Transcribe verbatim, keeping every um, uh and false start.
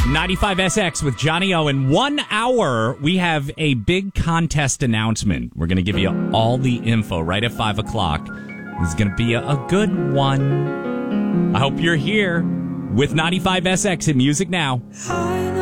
ninety-five S X with Johnny O. In one hour, we have a big contest announcement. We're going to give you all the info right at five o'clock. This is going to be a, a good one. I hope you're here with ninety-five S X in Music Now.